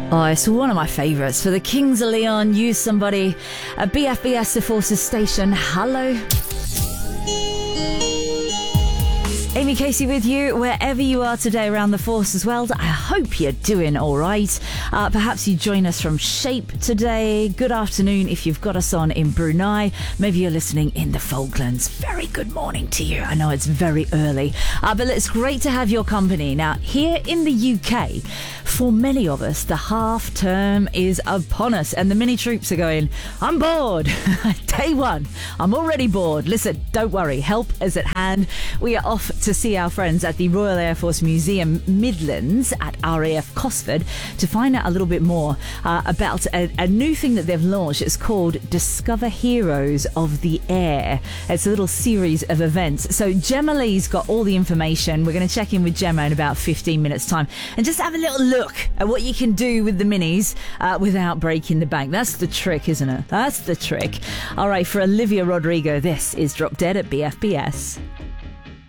Oh, it's one of my favourites. For the Kings of Leon, Use Somebody at BFBS The Forces Station. Hello. Amy Casey with you, wherever you are today around the Forces world. I hope you're doing all right. Perhaps you join us from Shape today. Good afternoon if you've got us on in Brunei. Maybe you're listening in the Falklands. Very good morning to you. I know it's very early, but it's great to have your company. Now, here in the UK, for many of us, the half term is upon us and the mini troops are going, I'm bored. Day one, I'm already bored. Listen, don't worry. Help is at hand. We are off to see our friends at the Royal Air Force Museum Midlands at RAF Cosford to find out a little bit more about a new thing that they've launched. It's called Discover Heroes of the Air. It's a little series of events. So Gemma Lee's got all the information. We're going to check in with Gemma in about 15 minutes time and just have a little look at what you can do with the minis without breaking the bank. That's the trick, isn't it? That's the trick. All right, for Olivia Rodrigo, this is Drop Dead at BFBS.